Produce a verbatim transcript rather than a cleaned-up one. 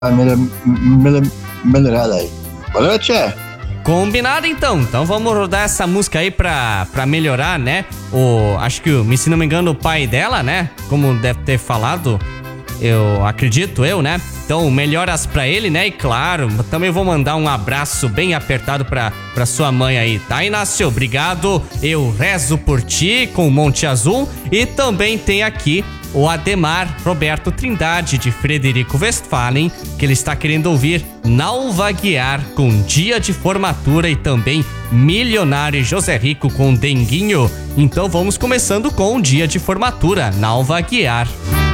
melhorada aí. Valeu, tchê. Combinado, então. Então vamos rodar essa música aí pra, pra melhorar, né? O, acho que, se não me engano, o pai dela, né? Como deve ter falado, eu acredito eu, né? Então, melhoras pra ele, né? E claro, também vou mandar um abraço bem apertado pra, pra sua mãe aí, tá, Inácio? Obrigado. Eu rezo por ti com o Monte Azul. E também tem aqui o Ademar Roberto Trindade, de Frederico Westphalen, que ele está querendo ouvir Nalva Guiar com Dia de Formatura e também Milionário e José Rico com Denguinho. Então vamos começando com o Dia de Formatura, Nalva Guiar.